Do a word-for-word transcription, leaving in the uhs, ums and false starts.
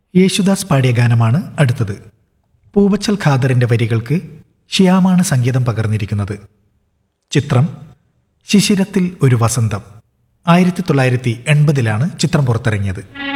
യേശുദാസ് പാടിയ ഗാനമാണ് അടുത്തത്. പൂവച്ചൽ ഖാദറിന്റെ വരികൾക്ക് ഷിയാമാണ് സംഗീതം പകർന്നിരിക്കുന്നത്. ചിത്രം ശിശിരത്തിൽ ഒരു വസന്തം. ആയിരത്തി തൊള്ളായിരത്തി എൺപതിലാണ് ചിത്രം പുറത്തിറങ്ങിയത്.